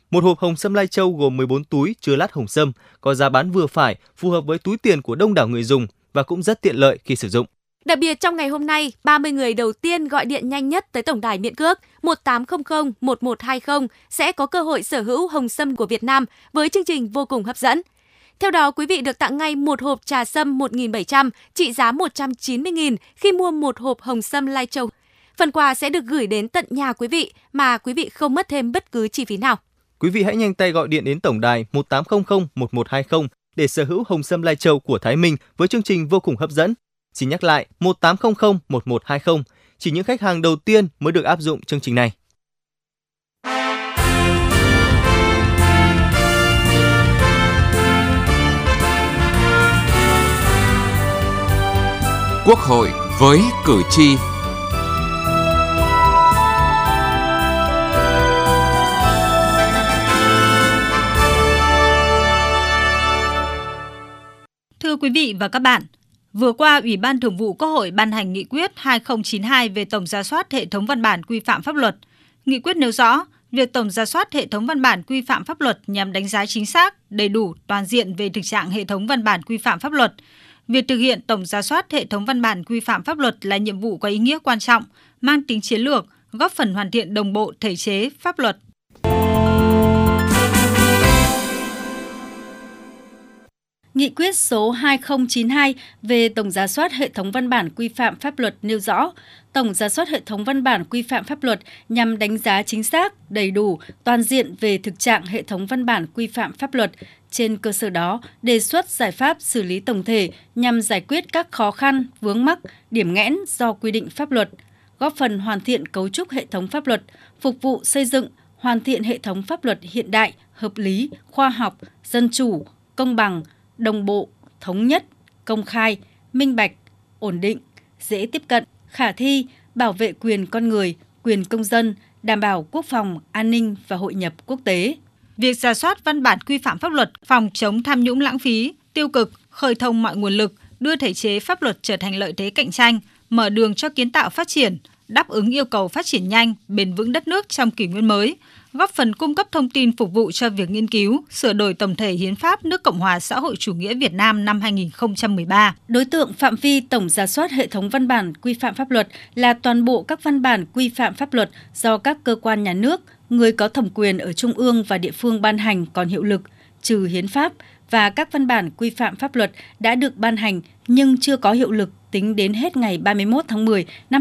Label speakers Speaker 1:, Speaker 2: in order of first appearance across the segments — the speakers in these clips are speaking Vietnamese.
Speaker 1: Một hộp hồng sâm Lai Châu gồm 14 túi chứa lát hồng sâm, có giá bán vừa phải, phù hợp với túi tiền của đông đảo người dùng và cũng rất tiện lợi khi sử dụng.
Speaker 2: Đặc biệt trong ngày hôm nay, 30 người đầu tiên gọi điện nhanh nhất tới tổng đài miễn cước 1800 1120 sẽ có cơ hội sở hữu hồng sâm của Việt Nam với chương trình vô cùng hấp dẫn. Theo đó, quý vị được tặng ngay một hộp trà sâm 1.700 trị giá 190.000 khi mua một hộp hồng sâm Lai Châu. Phần quà sẽ được gửi đến tận nhà quý vị mà quý vị không mất thêm bất cứ chi phí nào.
Speaker 1: Quý vị hãy nhanh tay gọi điện đến tổng đài 1800 1120 để sở hữu hồng sâm Lai Châu của Thái Minh với chương trình vô cùng hấp dẫn. Xin nhắc lại 1800 1120, chỉ những khách hàng đầu tiên mới được áp dụng chương trình này.
Speaker 3: Quốc hội với cử tri.
Speaker 4: Thưa quý vị và các bạn, vừa qua Ủy ban Thường vụ Quốc hội ban hành nghị quyết 2092 về tổng rà soát hệ thống văn bản quy phạm pháp luật. Nghị quyết nêu rõ, việc tổng rà soát hệ thống văn bản quy phạm pháp luật nhằm đánh giá chính xác, đầy đủ, toàn diện về thực trạng hệ thống văn bản quy phạm pháp luật. Việc thực hiện tổng rà soát hệ thống văn bản quy phạm pháp luật là nhiệm vụ có ý nghĩa quan trọng, mang tính chiến lược, góp phần hoàn thiện đồng bộ thể chế pháp luật.
Speaker 5: Nghị quyết số 2092 về tổng rà soát hệ thống văn bản quy phạm pháp luật nêu rõ, tổng rà soát hệ thống văn bản quy phạm pháp luật nhằm đánh giá chính xác, đầy đủ, toàn diện về thực trạng hệ thống văn bản quy phạm pháp luật. Trên cơ sở đó, đề xuất giải pháp xử lý tổng thể nhằm giải quyết các khó khăn, vướng mắc, điểm nghẽn do quy định pháp luật, góp phần hoàn thiện cấu trúc hệ thống pháp luật, phục vụ xây dựng, hoàn thiện hệ thống pháp luật hiện đại, hợp lý, khoa học, dân chủ, công bằng, đồng bộ, thống nhất, công khai, minh bạch, ổn định, dễ tiếp cận, khả thi, bảo vệ quyền con người, quyền công dân, đảm bảo quốc phòng, an ninh và hội nhập quốc tế.
Speaker 4: Việc rà soát văn bản quy phạm pháp luật, phòng chống tham nhũng lãng phí, tiêu cực, khơi thông mọi nguồn lực, đưa thể chế pháp luật trở thành lợi thế cạnh tranh, mở đường cho kiến tạo phát triển, đáp ứng yêu cầu phát triển nhanh, bền vững đất nước trong kỷ nguyên mới, góp phần cung cấp thông tin phục vụ cho việc nghiên cứu, sửa đổi tổng thể hiến pháp nước Cộng hòa xã hội chủ nghĩa Việt Nam năm 2013.
Speaker 5: Đối tượng phạm vi tổng rà soát hệ thống văn bản quy phạm pháp luật là toàn bộ các văn bản quy phạm pháp luật do các cơ quan nhà nước, người có thẩm quyền ở trung ương và địa phương ban hành còn hiệu lực, trừ hiến pháp, và các văn bản quy phạm pháp luật đã được ban hành nhưng chưa có hiệu lực tính đến hết ngày 31 tháng 10 năm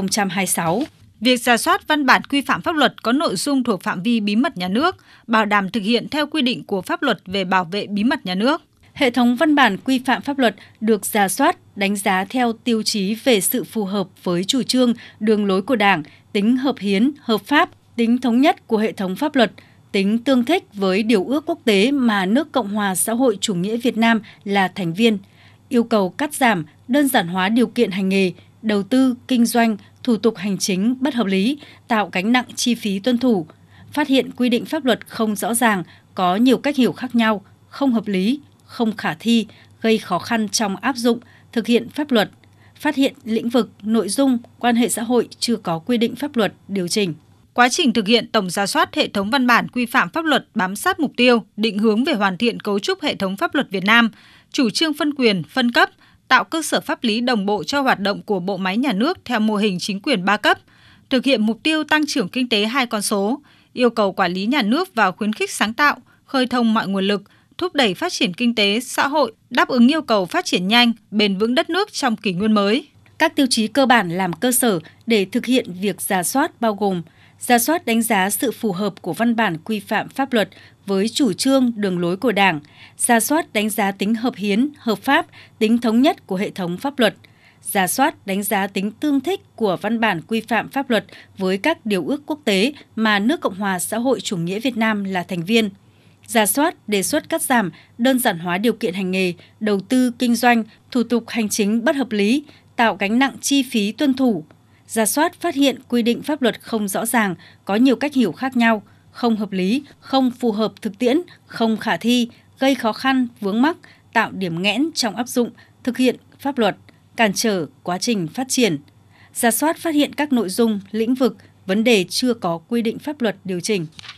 Speaker 5: 2026.
Speaker 4: Việc rà soát văn bản quy phạm pháp luật có nội dung thuộc phạm vi bí mật nhà nước, bảo đảm thực hiện theo quy định của pháp luật về bảo vệ bí mật nhà nước.
Speaker 5: Hệ thống văn bản quy phạm pháp luật được rà soát, đánh giá theo tiêu chí về sự phù hợp với chủ trương, đường lối của Đảng, tính hợp hiến, hợp pháp, tính thống nhất của hệ thống pháp luật, tính tương thích với điều ước quốc tế mà nước Cộng hòa xã hội chủ nghĩa Việt Nam là thành viên, yêu cầu cắt giảm, đơn giản hóa điều kiện hành nghề, đầu tư, kinh doanh, thủ tục hành chính bất hợp lý, tạo gánh nặng chi phí tuân thủ, phát hiện quy định pháp luật không rõ ràng, có nhiều cách hiểu khác nhau, không hợp lý, không khả thi, gây khó khăn trong áp dụng, thực hiện pháp luật, phát hiện lĩnh vực, nội dung, quan hệ xã hội chưa có quy định pháp luật điều chỉnh.
Speaker 4: Quá trình thực hiện tổng rà soát hệ thống văn bản quy phạm pháp luật bám sát mục tiêu, định hướng về hoàn thiện cấu trúc hệ thống pháp luật Việt Nam, chủ trương phân quyền, phân cấp, tạo cơ sở pháp lý đồng bộ cho hoạt động của bộ máy nhà nước theo mô hình chính quyền 3 cấp, thực hiện mục tiêu tăng trưởng kinh tế 2 con số, yêu cầu quản lý nhà nước và khuyến khích sáng tạo, khơi thông mọi nguồn lực, thúc đẩy phát triển kinh tế, xã hội, đáp ứng yêu cầu phát triển nhanh, bền vững đất nước trong kỷ nguyên mới.
Speaker 5: Các tiêu chí cơ bản làm cơ sở để thực hiện việc rà soát bao gồm rà soát đánh giá sự phù hợp của văn bản quy phạm pháp luật với chủ trương, đường lối của Đảng, rà soát đánh giá tính hợp hiến, hợp pháp, tính thống nhất của hệ thống pháp luật, rà soát đánh giá tính tương thích của văn bản quy phạm pháp luật với các điều ước quốc tế mà nước Cộng hòa xã hội chủ nghĩa Việt Nam là thành viên, rà soát đề xuất cắt giảm, đơn giản hóa điều kiện hành nghề, đầu tư, kinh doanh, thủ tục hành chính bất hợp lý, tạo gánh nặng chi phí tuân thủ, rà soát phát hiện quy định pháp luật không rõ ràng, có nhiều cách hiểu khác nhau, không hợp lý, không phù hợp thực tiễn, không khả thi, gây khó khăn, vướng mắc, tạo điểm nghẽn trong áp dụng, thực hiện pháp luật, cản trở quá trình phát triển. Rà soát phát hiện các nội dung, lĩnh vực, vấn đề chưa có quy định pháp luật điều chỉnh.